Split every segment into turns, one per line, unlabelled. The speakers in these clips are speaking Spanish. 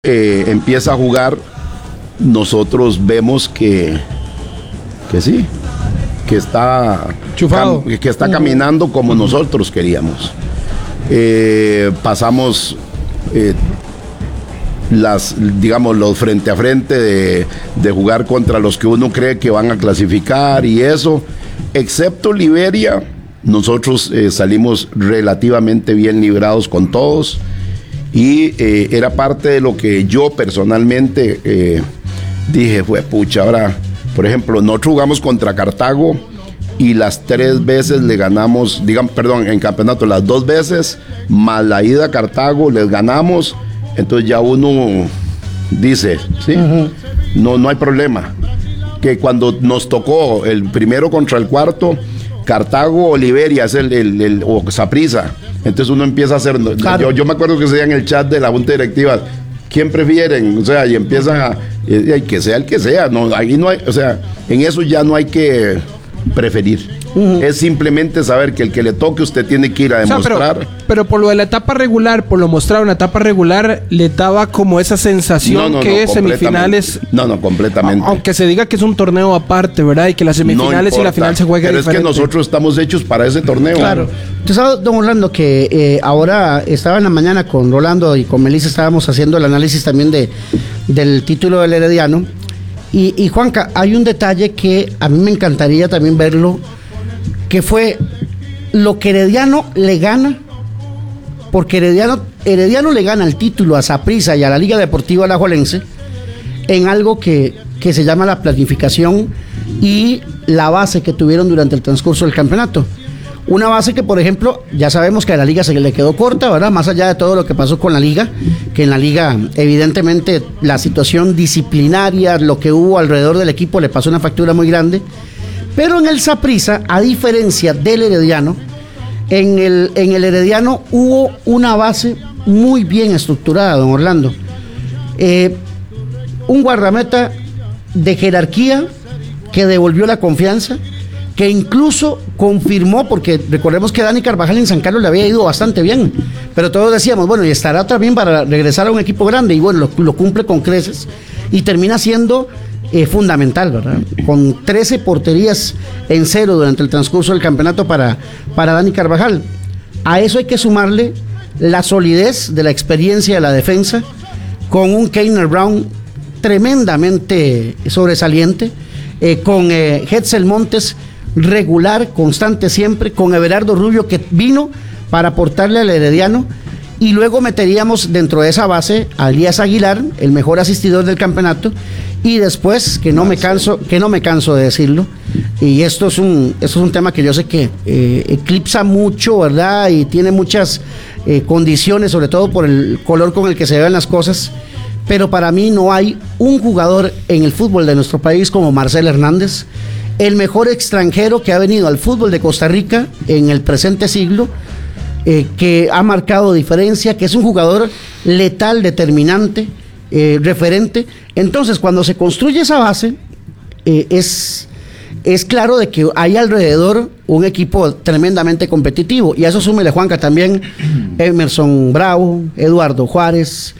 empieza a jugar, nosotros vemos que sí, que está
chufado,
que está caminando como nosotros queríamos. Pasamos los frente a frente de jugar contra los que uno cree que van a clasificar y eso, excepto Liberia, nosotros salimos relativamente bien librados con todos. Y era parte de lo que yo personalmente dije, fue pucha, ahora, por ejemplo, nosotros jugamos contra Cartago y las 3 veces le ganamos, en campeonato, las 2 veces, más la ida a Cartago, les ganamos, entonces ya uno dice, sí, no hay problema. Que cuando nos tocó el primero contra el cuarto, Cartago o Liberia es o Saprissa. Entonces uno empieza a hacer, claro. yo me acuerdo que sea en el chat de la junta directiva, ¿quién prefieren? O sea, y empiezan que sea el que sea, no, ahí no hay, o sea, en eso ya no hay que preferir. Es simplemente saber que el que le toque usted tiene que ir a demostrar.
O sea, pero por lo de la etapa regular, por lo mostrado en la etapa regular, le daba como esa sensación que semifinales.
No, completamente.
Aunque se diga que es un torneo aparte, ¿verdad? Y que las semifinales y la final se juegan diferente.
Pero es que nosotros estamos hechos para ese torneo.
Claro. Usted sabe, don Orlando, que ahora estaba en la mañana con Rolando y con Melissa, estábamos haciendo el análisis también del título del Herediano. Y Juanca, hay un detalle que a mí me encantaría también verlo, que fue lo que Herediano le gana, porque Herediano le gana el título a Saprissa y a la Liga Deportiva Alajuelense en algo que se llama la planificación y la base que tuvieron durante el transcurso del campeonato. Una base que, por ejemplo, ya sabemos que a la Liga se le quedó corta, ¿verdad? Más allá de todo lo que pasó con la Liga, que en la Liga, evidentemente, la situación disciplinaria, lo que hubo alrededor del equipo, le pasó una factura muy grande. Pero en el Saprissa, a diferencia del Herediano, en el Herediano hubo una base muy bien estructurada, don Orlando. Un guardameta de jerarquía que devolvió la confianza, que incluso confirmó, porque recordemos que Dani Carvajal en San Carlos le había ido bastante bien, pero todos decíamos, bueno, y estará también para regresar a un equipo grande, y bueno, lo cumple con creces, y termina siendo fundamental, ¿verdad? Con 13 porterías en 0 durante el transcurso del campeonato para Dani Carvajal. A eso hay que sumarle la solidez de la experiencia de la defensa, con un Keiner Brown tremendamente sobresaliente, con Hetzel Montes regular, constante siempre, con Everardo Rubio, que vino para aportarle al Herediano, y luego meteríamos dentro de esa base a Elías Aguilar, el mejor asistidor del campeonato, y después, que no me canso de decirlo, y esto es un tema que yo sé que eclipsa mucho, ¿verdad? Y tiene muchas condiciones, sobre todo por el color con el que se ven las cosas, pero para mí no hay un jugador en el fútbol de nuestro país como Marcel Hernández, el mejor extranjero que ha venido al fútbol de Costa Rica en el presente siglo, que ha marcado diferencia, que es un jugador letal, determinante, referente. Entonces, cuando se construye esa base, es claro de que hay alrededor un equipo tremendamente competitivo, y a eso súmele, Juanca, también Emerson Bravo, Eduardo Juárez,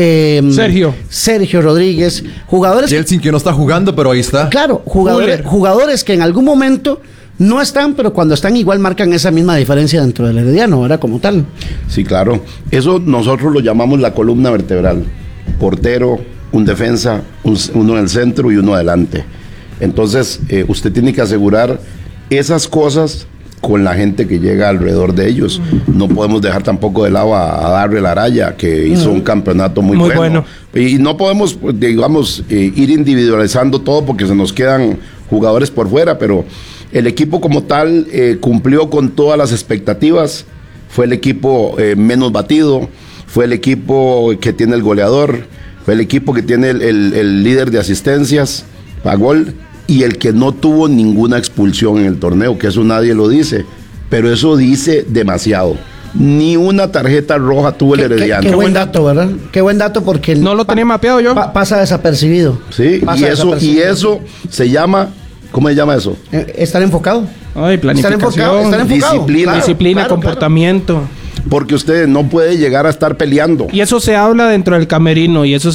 Sergio Rodríguez, jugadores
Jelsin, que no está jugando, pero ahí está.
Claro, jugadores que en algún momento no están, pero cuando están igual marcan esa misma diferencia dentro del Herediano, ¿verdad? Como tal.
Sí, claro. Eso nosotros lo llamamos la columna vertebral. Portero, un defensa, uno en el centro y uno adelante. Entonces, usted tiene que asegurar esas cosas con la gente que llega alrededor de ellos. No podemos dejar tampoco de lado a Darrell Araya, que hizo un campeonato muy bueno. Y no podemos, digamos, ir individualizando todo porque se nos quedan jugadores por fuera, pero el equipo como tal cumplió con todas las expectativas. Fue el equipo menos batido, fue el equipo que tiene el goleador, fue el equipo que tiene el líder de asistencias a gol, y el que no tuvo ninguna expulsión en el torneo, que eso nadie lo dice, pero eso dice demasiado. Ni una tarjeta roja tuvo el Herediano.
Qué buen dato, ¿verdad? Qué buen dato, porque
no lo tenía mapeado yo.
Pasa desapercibido.
Sí, y eso se llama, ¿cómo se llama eso?
Estar enfocado.
Ay, planificación,
estar enfocado.
Disciplina, claro, comportamiento.
Porque usted no puede llegar a estar peleando.
Y eso se habla dentro del camerino, y eso